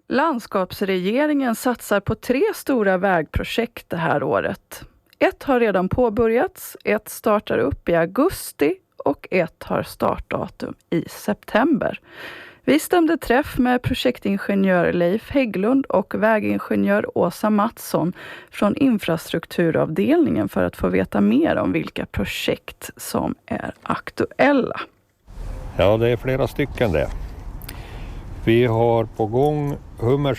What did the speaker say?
Landskapsregeringen satsar på 3 stora vägprojekt det här året. Ett har redan påbörjats, ett startar upp i augusti och ett har startdatum i september. Vi stämde träff med projektingenjör Leif Hägglund och vägingenjör Åsa Mattsson från infrastrukturavdelningen för att få veta mer om vilka projekt som är aktuella. Ja, det är flera stycken det. Vi har på gång